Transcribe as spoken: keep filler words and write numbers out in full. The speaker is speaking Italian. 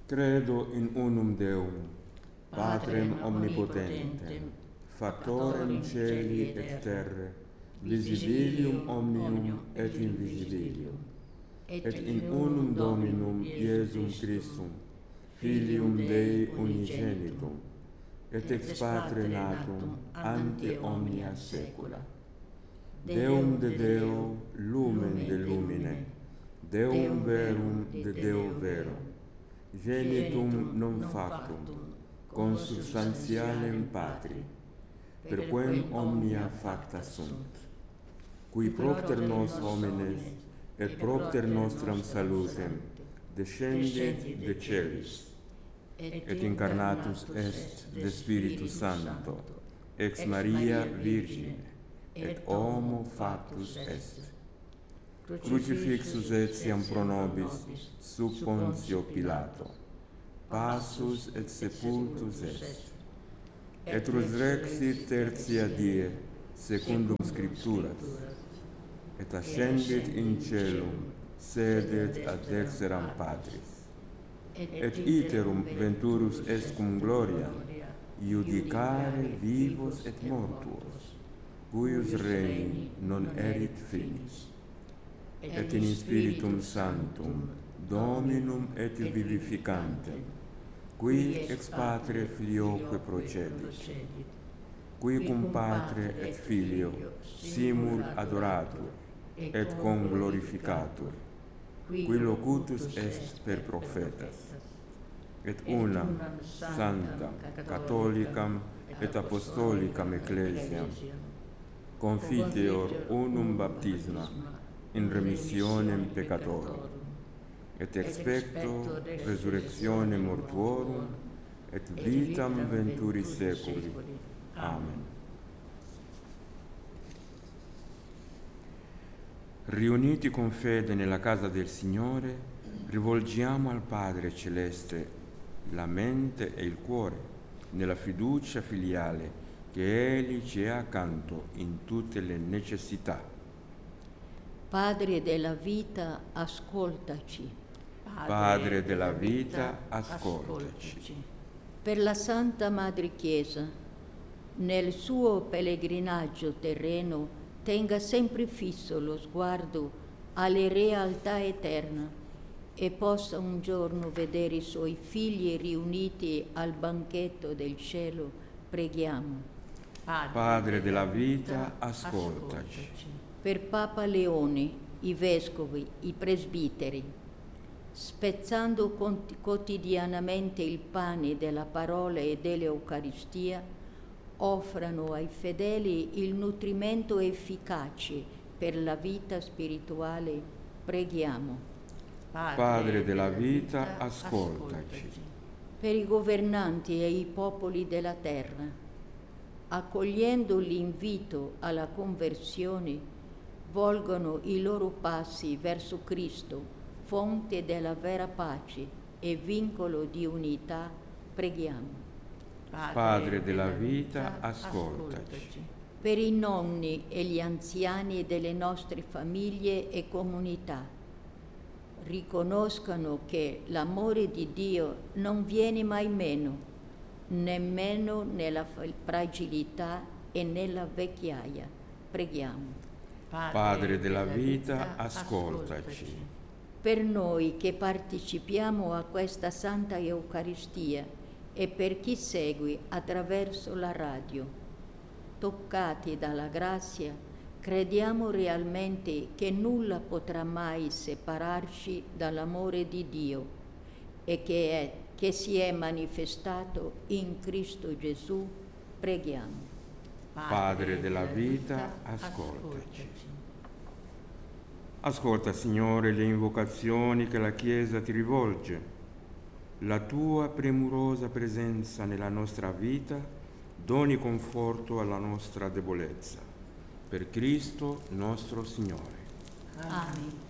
Credo in unum Deum, Patrem omnipotentem, Factorem celi et terre, visibilium omnium et invisibilium, et in unum Dominum Iesum Christum, Filium Dei unigenitum, et ex Patre natum ante omnia saecula. Deum de Deo, lumen de lumine, Deum verum de Deo vero, genitum non factum, consubstantialem Patri, per quem omnia facta sunt, qui propter nos homines et propter nostram salutem descendit de celis, et incarnatus est de Spiritus Sancto, ex Maria Virgine, et homo factus est. Crucifixus etiam pro nobis sub Pontio Pilato, passus et sepultus est, et resurrexit tertia die, secundum Scripturas, et ascendit in caelum, sedet ad dexteram Patris, et iterum venturus est cum gloria, iudicare vivos et mortuos, cuius regni non erit finis, et in Spiritum Sanctum, Dominum et vivificantem, qui ex Patre Filioque procedit, qui cum Patre et Filio simul adoratur, et con glorificatur, qui locutus est per prophetas, et unam sanctam, catholicam et apostolicam ecclesiam, confiteor unum baptisma in remissionem peccatorum, et expecto resurrectione mortuorum, et vitam venturi saeculi. Amen. Riuniti con fede nella casa del Signore, rivolgiamo al Padre Celeste la mente e il cuore, nella fiducia filiale che Egli ci è accanto in tutte le necessità. Padre della vita, ascoltaci. Padre della vita, ascoltaci. Per la Santa Madre Chiesa, nel suo pellegrinaggio terreno, tenga sempre fisso lo sguardo alle realtà eterne e possa un giorno vedere i suoi figli riuniti al banchetto del cielo, preghiamo. Padre, Padre della vita, ascoltaci. Per Papa Leone, i vescovi, i presbiteri, spezzando quotidianamente il pane della parola e dell'Eucaristia, offrano ai fedeli il nutrimento efficace per la vita spirituale, preghiamo. Padre della vita, ascoltaci. Per i governanti e i popoli della terra, accogliendo l'invito alla conversione, volgono i loro passi verso Cristo, fonte della vera pace e vincolo di unità, preghiamo. Padre della vita, ascoltaci. Per i nonni e gli anziani delle nostre famiglie e comunità, riconoscano che l'amore di Dio non viene mai meno, nemmeno nella fragilità e nella vecchiaia. Preghiamo. Padre della vita, ascoltaci. Per noi che partecipiamo a questa Santa Eucaristia e per chi segue attraverso la radio, toccati dalla grazia, crediamo realmente che nulla potrà mai separarci dall'amore di Dio e che, è, che si è manifestato in Cristo Gesù. Preghiamo. Padre della vita, ascoltaci. Ascolta, Signore, le invocazioni che la Chiesa ti rivolge. La tua premurosa presenza nella nostra vita doni conforto alla nostra debolezza. Per Cristo nostro Signore. Amen.